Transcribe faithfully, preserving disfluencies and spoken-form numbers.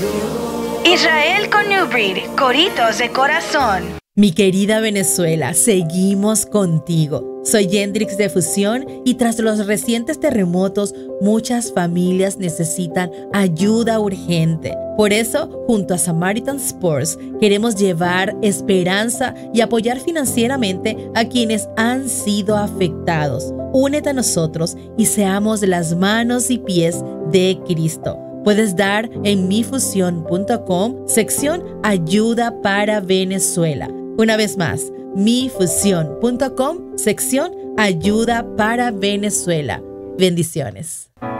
Israel con New Breed, coritos de corazón. Mi querida Venezuela, seguimos contigo. Soy Yendrix de Fusión y tras los recientes terremotos, muchas familias necesitan ayuda urgente. Por eso, junto a Samaritan Sports, queremos llevar esperanza y apoyar financieramente a quienes han sido afectados. Únete a nosotros y seamos las manos y pies de Cristo. Puedes dar en mifusión punto com, sección Ayuda para Venezuela. Una vez más, mifusión punto com, sección Ayuda para Venezuela. Bendiciones.